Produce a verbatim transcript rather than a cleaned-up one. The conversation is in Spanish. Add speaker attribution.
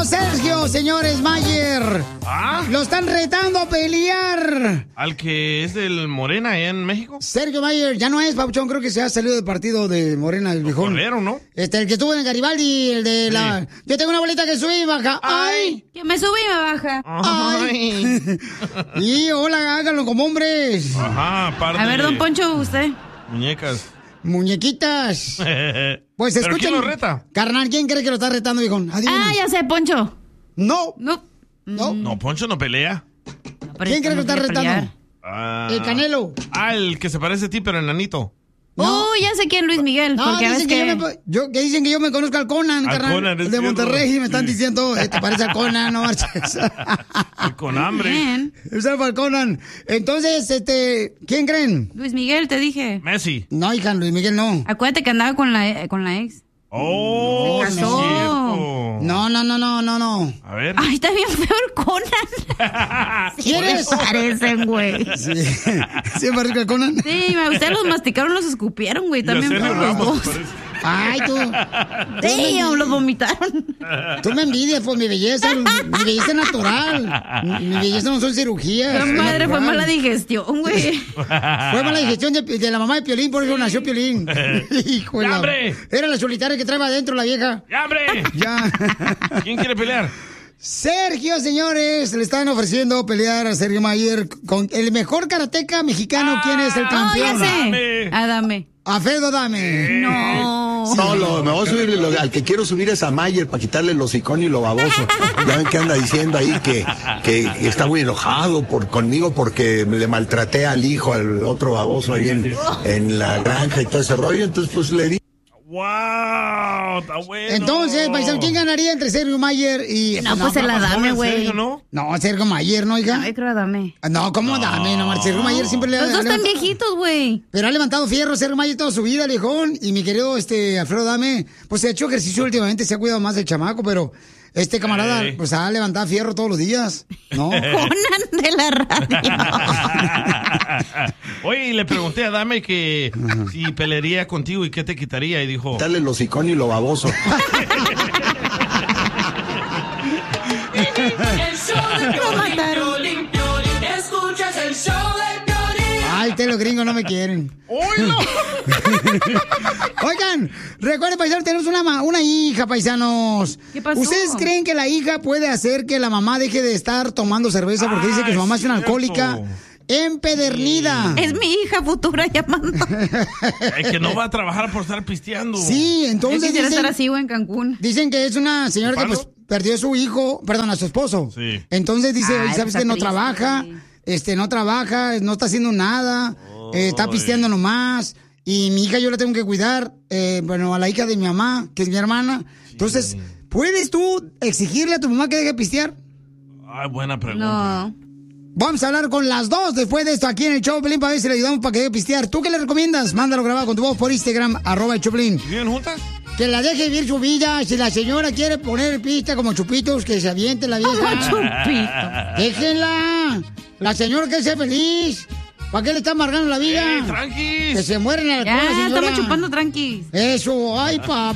Speaker 1: Sergio, señores, Mayer.
Speaker 2: ¿Ah?
Speaker 1: Lo están retando a pelear.
Speaker 2: ¿Al que es del Morena allá en México?
Speaker 1: Sergio Mayer, ya no es, Papuchón, creo que se ha salido del partido de Morena, el viejón.
Speaker 2: ¿Corrieron, no?
Speaker 1: Este, el que estuvo en Garibaldi, el de
Speaker 2: Sí.
Speaker 1: la... Yo tengo una bolita que sube y baja. ¡Ay!
Speaker 3: Que me sube y me baja.
Speaker 1: ¡Ay! Y hola, háganlo como hombres.
Speaker 2: Ajá, par
Speaker 3: A ver,
Speaker 2: de
Speaker 3: don Poncho, usted.
Speaker 2: muñecas.
Speaker 1: Muñequitas. Pues
Speaker 2: ¿Pero
Speaker 1: escuchen.
Speaker 2: quién lo reta?
Speaker 1: Carnal, ¿quién cree que lo está retando, viejón? Adivina.
Speaker 3: Ah, ya sé, Poncho.
Speaker 1: No.
Speaker 3: No.
Speaker 1: No.
Speaker 2: No, Poncho no pelea.
Speaker 3: Pero
Speaker 1: ¿Quién cree que lo está
Speaker 3: no quiere
Speaker 1: retando?
Speaker 3: pelear.
Speaker 2: Ah,
Speaker 1: El Canelo.
Speaker 2: Ah, el que se parece a ti, pero enanito.
Speaker 1: No.
Speaker 3: Oh, ya sé quién, Luis Miguel.
Speaker 1: No,
Speaker 3: porque ves
Speaker 1: dicen que,
Speaker 3: que...
Speaker 1: yo, me, yo- que dicen que yo me conozco al Conan,
Speaker 2: Al
Speaker 1: carnal,
Speaker 2: Conan, es
Speaker 1: de
Speaker 2: cierto.
Speaker 1: Monterrey, y me están
Speaker 2: Sí.
Speaker 1: diciendo, eh, te parece al Conan, no marches.
Speaker 2: Con hambre.
Speaker 3: Bien.
Speaker 1: Ese fue al Conan. Entonces, este, ¿quién creen?
Speaker 3: Luis Miguel, te dije.
Speaker 2: Messi.
Speaker 1: No, hija, Luis Miguel no.
Speaker 3: Acuérdate que andaba con la, con la ex.
Speaker 2: Oh,
Speaker 3: Se
Speaker 2: sí,
Speaker 3: casó.
Speaker 2: cierto.
Speaker 1: No, no, no, no, no, no.
Speaker 2: A ver.
Speaker 3: Ay, está bien feo el Conan.
Speaker 1: ¿Quieres?
Speaker 3: Parecen, güey.
Speaker 1: Sí, sí, me parece al Conan.
Speaker 3: Sí, ustedes los masticaron, los escupieron, güey.
Speaker 2: Y a
Speaker 3: También
Speaker 2: Sergio
Speaker 3: feos los
Speaker 2: Ramos
Speaker 3: dos.
Speaker 2: se parece.
Speaker 1: Ay, tú.
Speaker 3: Sí, los vomitaron.
Speaker 1: Tú me envidias por mi belleza. Mi belleza es natural. Mi mi belleza no son cirugías.
Speaker 3: Qué
Speaker 1: es
Speaker 3: madre, fue
Speaker 1: natural.
Speaker 3: mala digestión, güey.
Speaker 1: Fue mala digestión de, de la mamá de Piolín, por eso nació Piolín. Hijo de
Speaker 2: ¡Ya,
Speaker 1: la-
Speaker 2: hombre!
Speaker 1: Era la solitaria que traeba adentro la vieja.
Speaker 2: ¡Ya, hombre!
Speaker 1: Ya.
Speaker 2: ¿Quién quiere pelear?
Speaker 1: Sergio, señores, le están ofreciendo pelear a Sergio Mayer con el mejor karateca mexicano. ¿Quién es el
Speaker 3: Oh, ya
Speaker 1: campeón?
Speaker 3: sé.
Speaker 2: Dame.
Speaker 3: Adame.
Speaker 1: Alfredo Dame.
Speaker 3: No.
Speaker 4: No, lo, me voy a subir, lo- al que quiero subir es a Mayer para quitarle el hocicón y lo baboso. Ya ven que anda diciendo ahí que, que está muy enojado por, conmigo porque le maltraté al hijo, al otro baboso ahí en, en la granja y todo ese rollo. Entonces, pues le di.
Speaker 2: ¡Wow! Está bueno.
Speaker 1: Entonces, paisano, ¿quién ganaría entre Sergio Mayer y...
Speaker 3: No, pues el
Speaker 2: Está más
Speaker 3: Adame,
Speaker 2: joven
Speaker 3: güey.
Speaker 2: Sergio, ¿no?
Speaker 1: No, Sergio Mayer, ¿no, hija?
Speaker 3: Ay, creo Adame.
Speaker 1: No, ¿cómo Dame? No, Mar- Sergio Mayer siempre le
Speaker 3: Los dos
Speaker 1: ha
Speaker 3: están
Speaker 1: levantado-
Speaker 3: viejitos, güey.
Speaker 1: Pero ha levantado fierro Sergio Mayer toda su vida, viejón. Y mi querido este Alfredo Dame, pues se ha hecho ejercicio últimamente, se ha cuidado más del chamaco, pero este camarada,
Speaker 2: Ey.
Speaker 1: pues ha levantado fierro todos los días, ¿no?
Speaker 3: Conan de la radio.
Speaker 2: Oye, y le pregunté a Dame que si pelearía contigo y qué te quitaría. Y dijo,
Speaker 4: Quitarle el hocicón y lo baboso.
Speaker 5: El show de Piolín, Piolín, Piolín. Escuchas el show de Piolín.
Speaker 1: Ay, ustedes los gringos no me quieren.
Speaker 2: ¡Oilo!
Speaker 1: Oigan, recuerden, paisanos, tenemos una, ma- una hija, paisanos.
Speaker 3: ¿Qué pasó?
Speaker 1: ¿Ustedes creen que la hija puede hacer que la mamá deje de estar tomando cerveza porque
Speaker 2: Ah,
Speaker 1: dice que su mamá es una
Speaker 2: cierto.
Speaker 1: alcohólica empedernida?
Speaker 3: Es mi hija futura llamando.
Speaker 2: Es que no va a trabajar por estar pisteando.
Speaker 1: Sí,
Speaker 3: Yo
Speaker 1: entonces
Speaker 3: quisiera
Speaker 1: dicen,
Speaker 3: estar así, güey, en Cancún.
Speaker 1: dicen que es una señora que
Speaker 2: ¿Chupando?
Speaker 1: pues perdió a su hijo, perdón, a su esposo.
Speaker 2: Sí.
Speaker 1: Entonces dice,
Speaker 3: Ay,
Speaker 1: "Oye, ¿sabes
Speaker 3: está
Speaker 1: que no
Speaker 3: triste.
Speaker 1: trabaja? Este, no trabaja, no está haciendo nada, eh, está
Speaker 2: Ay.
Speaker 1: pisteando nomás. Y mi hija yo la tengo que cuidar, eh, bueno, a la hija de mi mamá, que es mi hermana. Entonces, ¿puedes tú exigirle a tu mamá que deje de pistear?
Speaker 2: Ay, buena pregunta.
Speaker 3: No.
Speaker 1: Vamos a hablar con las dos después de esto aquí en el show, Pelín, para ver si le ayudamos para que deje de pistear. ¿Tú qué le recomiendas? Mándalo grabado con tu voz por Instagram, arroba el Choplin.
Speaker 2: ¿Viven juntas?
Speaker 1: Que la deje vivir su vida. Si la señora quiere poner pista como chupitos, que se aviente la vieja.
Speaker 3: Chupito.
Speaker 1: Déjenla. La señora que sea feliz. ¿Para qué le está amargando la vida?
Speaker 2: ¡Eh,
Speaker 1: Que
Speaker 2: tranquis!
Speaker 1: se mueren a la
Speaker 3: Ya,
Speaker 1: señora.
Speaker 3: estamos chupando tranquis.
Speaker 1: Eso, ay, papá.